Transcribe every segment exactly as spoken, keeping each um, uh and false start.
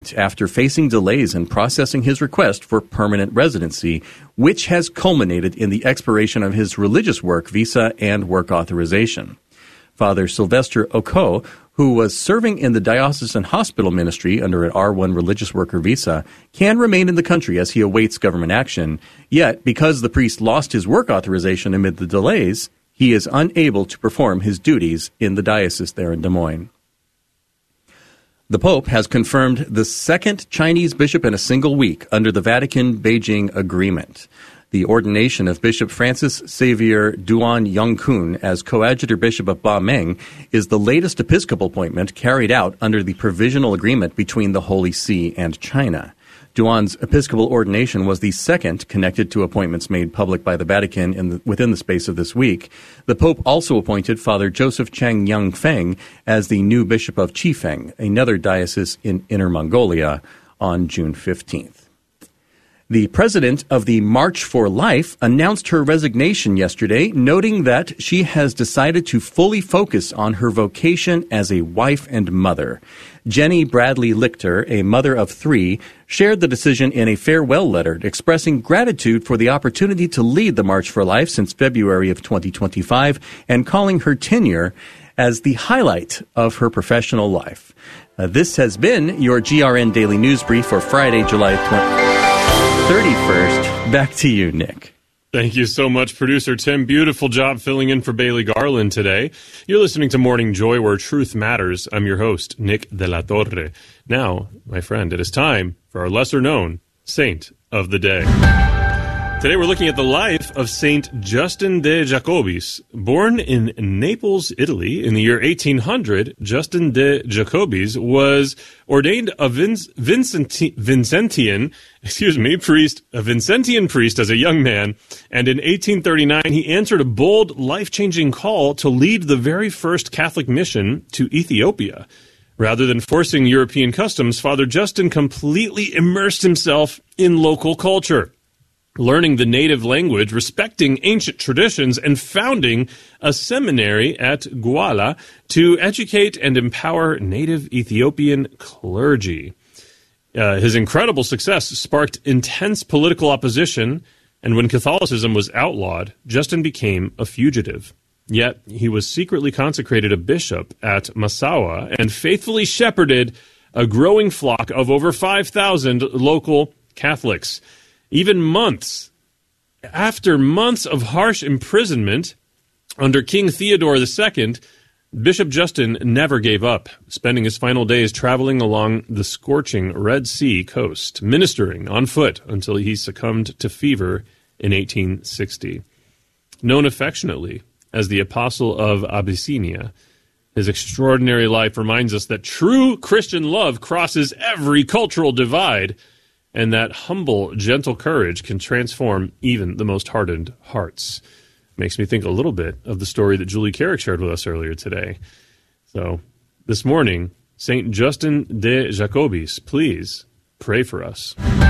after facing delays in processing his request for permanent residency, which has culminated in the expiration of his religious work visa and work authorization. Father Sylvester Oko, who was serving in the diocesan hospital ministry under an R one religious worker visa, can remain in the country as he awaits government action. Yet, because the priest lost his work authorization amid the delays, he is unable to perform his duties in the diocese there in Des Moines. The Pope has confirmed the second Chinese bishop in a single week under the Vatican-Beijing Agreement. The ordination of Bishop Francis Xavier Duan Yongkun as coadjutor bishop of Bameng is the latest episcopal appointment carried out under the provisional agreement between the Holy See and China. Duan's episcopal ordination was the second connected to appointments made public by the Vatican in the, within the space of this week. The Pope also appointed Father Joseph Chang Yang Feng as the new bishop of Chifeng, another diocese in Inner Mongolia, on June fifteenth. The president of the March for Life announced her resignation yesterday, noting that she has decided to fully focus on her vocation as a wife and mother. Jenny Bradley Lichter, a mother of three, shared the decision in a farewell letter, expressing gratitude for the opportunity to lead the March for Life since February of twenty twenty-five and calling her tenure as the highlight of her professional life. Uh, this has been your G R N Daily News Brief for Friday, July thirty-first. Back to you, Nick. Thank you so much, Producer Tim. Beautiful job filling in for Bailey Garland today. You're listening to Morning Joy, where truth matters. I'm your host, Nick de la Torre. Now, my friend, it is time for our lesser-known saint of the day. Today we're looking at the life of Saint Justin de Jacobis. Born in Naples, Italy in the year eighteen hundred, Justin de Jacobis was ordained a Vinc- Vincenti- Vincentian, excuse me, priest, a Vincentian priest as a young man, and in eighteen thirty-nine he answered a bold, life-changing call to lead the very first Catholic mission to Ethiopia. Rather than forcing European customs, Father Justin completely immersed himself in local culture, learning the native language, respecting ancient traditions, and founding a seminary at Douala to educate and empower native Ethiopian clergy. Uh, his incredible success sparked intense political opposition, and when Catholicism was outlawed, Justin became a fugitive. Yet he was secretly consecrated a bishop at Massawa and faithfully shepherded a growing flock of over five thousand local Catholics. Even months, after months of harsh imprisonment under King Theodore the Second, Bishop Justin never gave up, spending his final days traveling along the scorching Red Sea coast, ministering on foot until he succumbed to fever in eighteen sixty. Known affectionately as the Apostle of Abyssinia, his extraordinary life reminds us that true Christian love crosses every cultural divide, and that humble, gentle courage can transform even the most hardened hearts. Makes me think a little bit of the story that Julie Carrick shared with us earlier today. So, this morning, Saint Justin de Jacobis, please pray for us.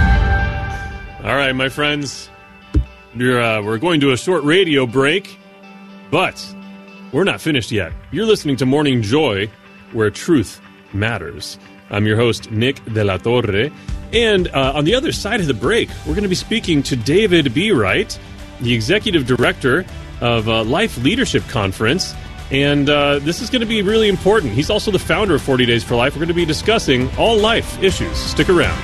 All right, my friends, we're, uh, we're going to a short radio break, but we're not finished yet. You're listening to Morning Joy, where truth matters. I'm your host, Nick de la Torre. And uh, on the other side of the break, we're going to be speaking to David B. Wright, the Executive Director of uh, Life Leadership Conference. And uh, this is going to be really important. He's also the founder of forty Days for Life. We're going to be discussing all life issues. Stick around.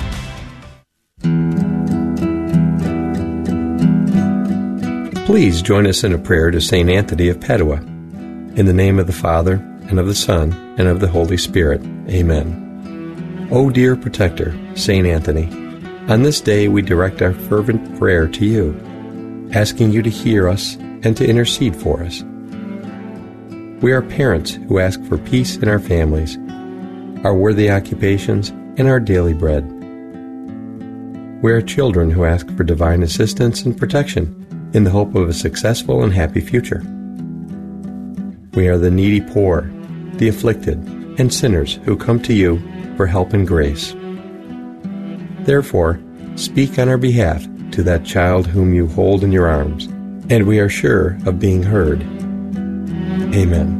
Please join us in a prayer to Saint Anthony of Padua. In the name of the Father, and of the Son, and of the Holy Spirit. Amen. O dear protector, Saint Anthony, on this day we direct our fervent prayer to you, asking you to hear us and to intercede for us. We are parents who ask for peace in our families, our worthy occupations, and our daily bread. We are children who ask for divine assistance and protection in the hope of a successful and happy future. We are the needy poor, the afflicted, and sinners who come to you for help and grace. Therefore, speak on our behalf to that child whom you hold in your arms, and we are sure of being heard. Amen.